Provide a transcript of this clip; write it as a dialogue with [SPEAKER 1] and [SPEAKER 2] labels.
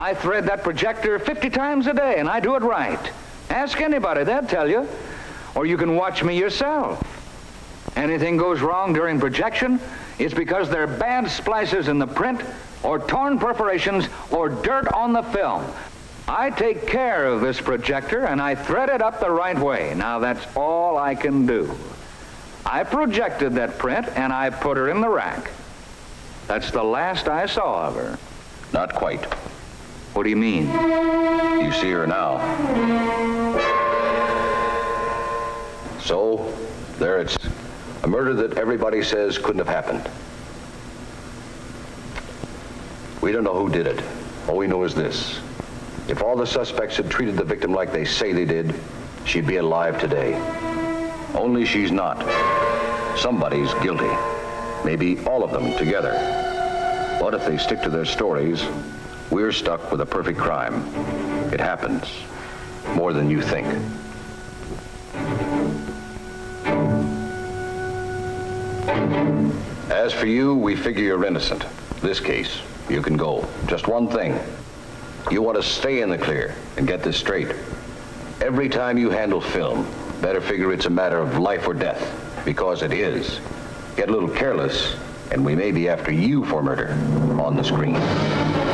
[SPEAKER 1] I thread that projector 50 times a day, and I do it right. Ask anybody, they'll tell you. Or you can watch me yourself. Anything goes wrong during projection, it's because there are bad splices in the print, or torn perforations, or dirt on the film. I take care of this projector, and I thread it up the right way. Now, that's all I can do. I projected that print, and I put her in the rack. That's the last I saw of her.
[SPEAKER 2] Not quite.
[SPEAKER 1] What do you mean?
[SPEAKER 2] You see her now. So, there it's a murder that everybody says couldn't have happened. We don't know who did it. All we know is this. If all the suspects had treated the victim like they say they did, she'd be alive today. Only she's not. Somebody's guilty. Maybe all of them together. But if they stick to their stories, we're stuck with a perfect crime. It happens. More than you think. As for you, we figure you're innocent. This case, you can go. Just one thing. You want to stay in the clear and get this straight. Every time you handle film, better figure it's a matter of life or death, because it is. Get a little careless, and we may be after you for murder on the screen.